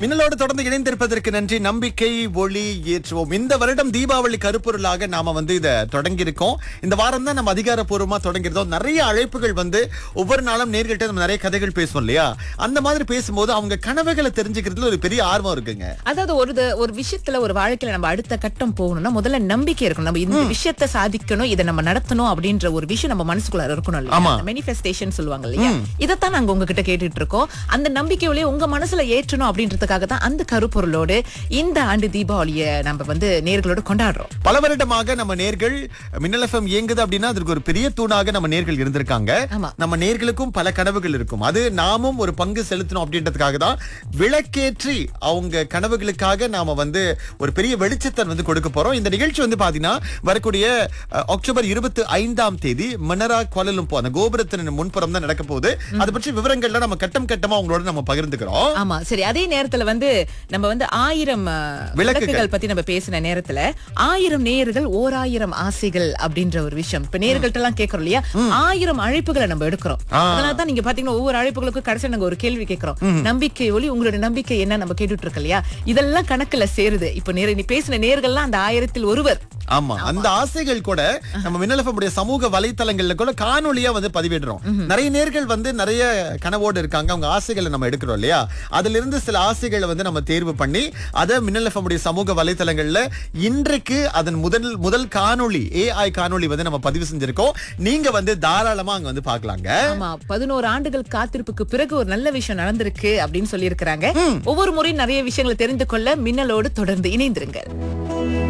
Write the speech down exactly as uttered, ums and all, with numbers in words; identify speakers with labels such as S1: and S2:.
S1: மின்னலோடு தொடர்ந்து இணைந்திருப்பதற்கு நன்றி. நம்பிக்கை ஒளி ஏற்றுவோம். இந்த வருடம் தீபாவளி கருப்பொருளாக நாம வந்து இத தொடங்கி இருக்கோம். இந்த வாரம் தான் நம்ம அதிகாரப்பூர்வமா தொடங்கிருந்தோம். நிறைய அழைப்புகள் வந்து ஒவ்வொரு நாளும் நேர்கிட்ட நம்ம நிறைய கதைகள் பேசுவோம் இல்லையா? அந்த மாதிரி பேசும்போது அவங்க கனவுகளை தெரிஞ்சுக்கிறதுல ஒரு பெரிய ஆர்வம் இருக்குங்க.
S2: அதாவது ஒரு த- ஒரு விஷயத்துல ஒரு வாழ்க்கையில நம்ம அடுத்த கட்டம் போகணும்னா முதல்ல நம்பிக்கை இருக்கணும். நம்ம இந்த விஷயத்தை சாதிக்கணும், இதை நம்ம நடத்தணும் அப்படின்ற ஒரு விஷயம் நம்ம மனசுக்குள்ள இருக்கணும் இல்லையா?
S1: ஆமா.
S2: மேனிஃபெஸ்டேஷன் சொல்லுவாங்க இல்லையா? இதைத்தான் நாங்க உங்ககிட்ட கேட்டுட்டு இருக்கோம். அந்த நம்பிக்கையோட உங்க மனசுல ஏற்றணும் அப்படின்றதுக்காக தான் அந்த கருப்பொருளோடு இந்த ஆண்டு தீபாவளியை நம்ம வந்து நேர்களோட கொண்டாடுறோம்.
S1: பல வருடமாக நம்ம நேர்கள் மின்னல் எஃப்எம் இயங்குது அப்படின்னா அதற்கு ஒரு பெரிய தூணாக நம்ம நேர்கள் இருந்திருக்காங்க.
S2: ஆமா.
S1: நம்ம நேர்களுக்கும் பல கனவுகள் இருக்கும். அது நாமும் ஒரு பங்கு செலுத்தணும் அப்படின்றதுக்காக தான் விளக்கேற்றி அவங்க கனவுகளுக்காக நாம வந்து ஒரு பெரிய வெளிச்சத்தை வந்து கொடுக்க போறோம். இந்த நிகழ்ச்சி வந்து பாத்தீங்கன்னா வரக்கூடிய அஹ், அக்டோபர் இருபத்தி ஐந்தாம் தேதி மன்னரா கோலலும்போ அந்த கோபுரத்தின் முன்புறம் தான் நடக்க போகுது. அதை பற்றி விவரங்கள்லாம் நம்ம கட்டம் கட்டமா அவங்களோட நம்ம பகிர்ந்துக்கிறோம்.
S2: ஆமா சரி. அதே நேரத்துல வந்து நம்ம வந்து ஆயிரம் அஹ்,
S1: விளக்குகள்.
S2: விளக்குகள் பத்தி நம்ம பேசின நேரத்துல ஆயிரம் நேயர்கள் ஓர் ஆயிரம் ஆசைகள் அப்படின்ற ஒரு விஷயம் இப்ப நேயர்கள்ட்ட எல்லாம் கேட்கறோம் இல்லையா? ஆயிரம் அழைப்புகளை நம்ம எடுக்கிறோம்.
S1: ஆ.
S2: அதனால தான் நீங்க பாத்தீங்கன்னா ஒவ்வொரு அழைப்புகளுக்கும் கடைசியா நாங்க ஒரு கேள்வி கேட்கிறோம். நம்பிக்கை ஒளி, உங்களோட நம்பிக்கை என்ன நம்ம கேட்டுட்டு இருக்கோம் இல்லையா? இதெல்லாம் கணக்குல சேருது. இப்ப நேர நீ பேசின நேயர்கள்லாம் அந்த ஆயிரத்தில் ஒருவர்.
S1: ஆமா, அந்த ஆசைகள் கூட நம்ம மின்னல் எஃப்எம் உடைய சமூக வலைத்தளங்கள்ல கூட காணொலியா வந்து பதிவிடுறோம். நிறைய நேர்கள் வந்து நிறைய கனவோடு இருக்காங்க. அவங்க ஆசைகளை நம்ம எடுக்கிறோம் இல்லையா? அதுல இருந்து சில ஆசைகளை வந்து நம்ம தேர்வு பண்ணி அதை மின்னல் எஃப்எம் உடைய சமூக வலைத்தளங்கள்ல இன்றைக்கு அதன் முதல் முதல் காணொளி ஏஐ காணொளி வந்து நம்ம பதிவு செஞ்சிருக்கோம். நீங்க வந்து தாராளமா அங்க வந்து பார்க்கலாங்க.
S2: ஆமா, பதினோரு ஆண்டுகள் காத்திருப்புக்கு பிறகு ஒரு நல்ல விஷயம் நடந்திருக்கு அப்படின்னு சொல்லி இருக்கிறாங்க. ஒவ்வொரு முறையும் நிறைய விஷயங்களை தெரிந்து கொள்ள மின்னலோடு தொடர்ந்து இணைந்திருங்க.